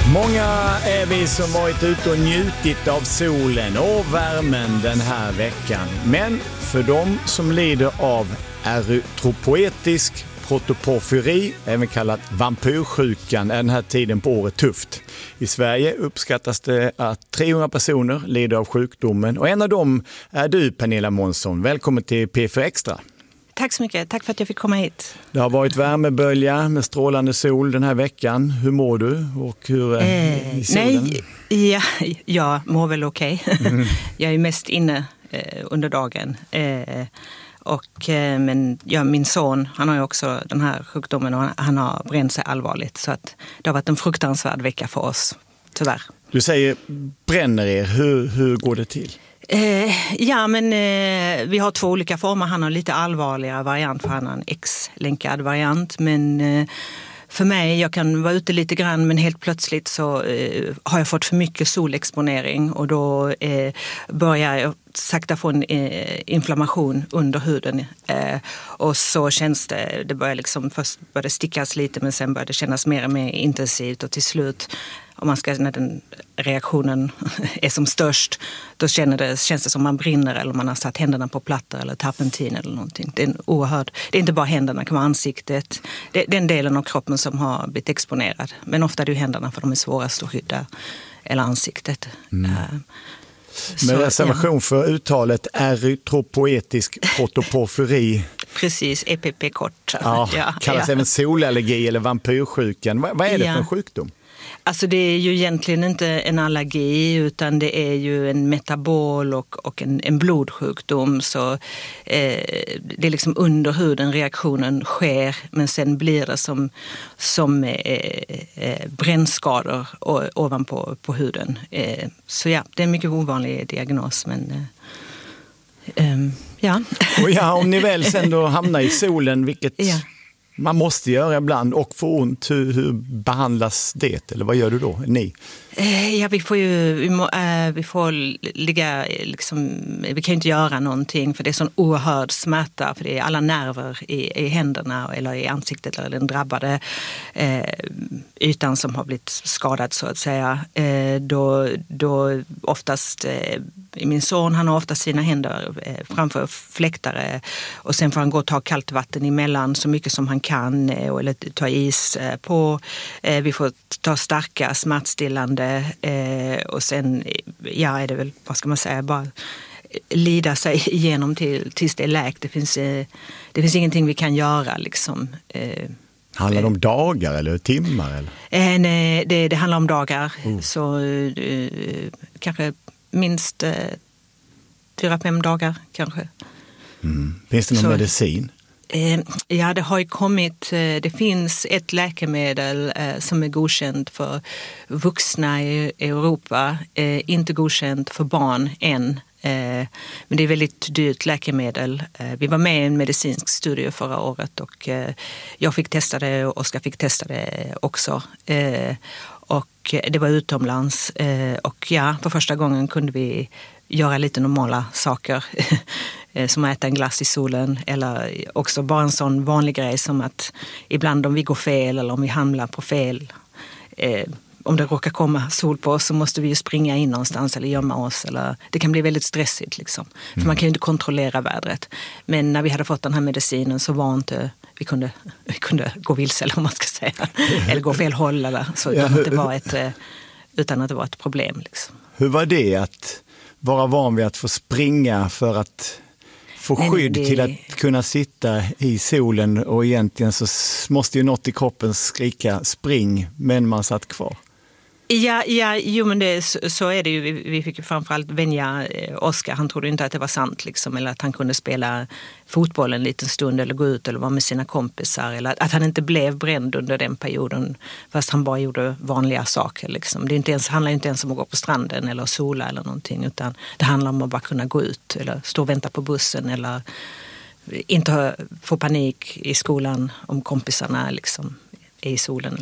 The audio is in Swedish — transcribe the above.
Många är vi som varit ute och njutit av solen och värmen den här veckan. Men för de som lider av erytropoetisk protoporfyri, även kallat vampyrsjukan, är den här tiden på året tufft. I Sverige uppskattas det att 300 personer lider av sjukdomen och en av dem är du, Pernilla Månsson. Välkommen till P4 Extra. Tack så mycket. Tack för att jag fick komma hit. Det har varit värmebölja med strålande sol den här veckan. Hur mår du och hur är i solen? Jag mår väl okej. Jag är mest inne under dagen. Men min son, han har ju också den här sjukdomen och han har bränt sig allvarligt. Så att det har varit en fruktansvärd vecka för oss, tyvärr. Du säger bränner er. Hur går det till? Vi har 2 olika former. Han har lite allvarligare variant för han har en X-länkad variant. Men för mig, jag kan vara ute lite grann men helt plötsligt så har jag fått för mycket solexponering och då börjar jag sakta få en inflammation under huden. Och så känns det börjar liksom, först börjar det stickas lite men sen börjar det kännas mer och mer intensivt och till slut när den reaktionen är som störst, då känns det som man brinner eller man har satt händerna på plattor eller terpentin eller någonting. Det är inte bara händerna, det kan vara ansiktet. Det är den delen av kroppen som har blivit exponerad. Men ofta är det ju händerna för de är svårast att skydda, eller ansiktet. Med reservation för uttalet erytropoetisk protoporfyri. Precis, EPP-kort. Kallas även solallergi eller vampyrsjukan. Vad är det för en sjukdom? Alltså det är ju egentligen inte en allergi utan det är ju en metabol och en blodsjukdom. Så det är liksom under huden reaktionen sker men sen blir det som brännskador ovanpå på huden. Så ja, det är en mycket ovanlig diagnos men ja. Och om ni väl sen då hamnar i solen, vilket... Ja. Man måste göra ibland och få ont. Hur behandlas det? Eller vad gör du då? Ni? Vi får ligga liksom, vi kan ju inte göra någonting för det är sån oerhörd smärta för det är alla nerver i händerna eller i ansiktet eller den drabbade ytan som har blivit skadad så att säga. Då oftast min son, han har ofta sina händer framför fläktare och sen får han gå och ta kallt vatten emellan så mycket som han kan eller ta is på. Vi får ta starka smärtstillande och sen är det väl, vad ska man säga, bara lida sig igenom tills det är läkt. Det finns ingenting vi kan göra liksom. Handlar det om dagar eller timmar? Eller? Nej, det handlar om dagar. Så kanske minst 4-5 dagar kanske. Finns det någon medicin? Ja, det har ju kommit, det finns ett läkemedel som är godkänt för vuxna i Europa, inte godkänt för barn än. Men det är väldigt dyrt läkemedel. Vi var med i en medicinsk studie förra året och jag fick testa det och Oskar fick testa det också. Och det var utomlands och för första gången kunde vi göra lite normala saker som att äta en glass i solen eller också bara en sån vanlig grej som att ibland om vi går fel eller om vi hamnar på fel om det råkar komma sol på oss så måste vi ju springa in någonstans eller gömma oss. Eller, det kan bli väldigt stressigt liksom. För man kan ju inte kontrollera vädret. Men när vi hade fått den här medicinen så var inte... Vi kunde gå vilse eller vad man ska säga. Eller gå fel håll eller så. Utan att det var ett problem liksom. Hur var det att vara van vid att få springa för att få skydd till att kunna sitta i solen och egentligen så måste ju något i kroppen skrika spring men man satt kvar? Men så är det ju. Vi fick ju framförallt vänja Oskar. Han trodde inte att det var sant liksom, eller att han kunde spela fotboll en liten stund eller gå ut eller vara med sina kompisar eller att han inte blev bränd under den perioden fast han bara gjorde vanliga saker liksom. Det handlar inte ens om att gå på stranden eller sola eller någonting utan det handlar om att bara kunna gå ut eller stå och vänta på bussen eller inte få panik i skolan om kompisarna liksom är i solen.